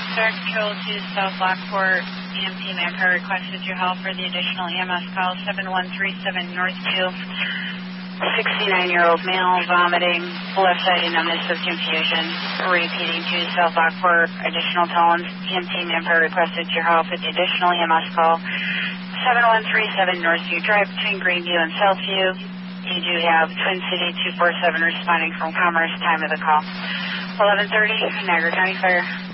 Track Control to South Lockport, EMT Manpower requested your help for the additional EMS call 7137 Northview. 69-year-old male vomiting, left-sided numbness of confusion. Repeating to South Lockport, additional tones. EMT Manpower requested your help for the additional EMS call 7137 Northview Drive between Greenview and Southview. You do have Twin City 247 responding from Commerce, time of the call 11:30, Niagara County Fire.